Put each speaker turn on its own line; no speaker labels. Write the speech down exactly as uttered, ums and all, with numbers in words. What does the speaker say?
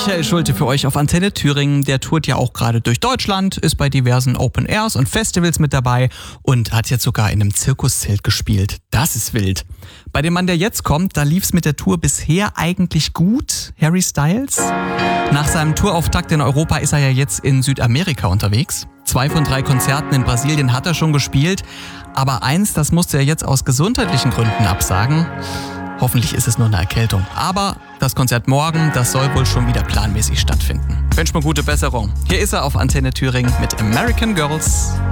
Michael Schulte für euch auf Antenne Thüringen. Der tourt ja auch gerade durch Deutschland, ist bei diversen Open Airs und Festivals mit dabei und hat jetzt sogar in einem Zirkuszelt gespielt. Das ist wild. Bei dem Mann, der jetzt kommt, da lief's mit der Tour bisher eigentlich gut. Harry Styles. Nach seinem Tourauftakt in Europa ist er ja jetzt in Südamerika unterwegs. Zwei von drei Konzerten in Brasilien hat er schon gespielt. Aber eins, das musste er jetzt aus gesundheitlichen Gründen absagen. Hoffentlich ist es nur eine Erkältung. Aber das Konzert morgen, das soll wohl schon wieder planmäßig stattfinden. Wünsch mir gute Besserung. Hier ist er auf Antenne Thüringen mit American Girls.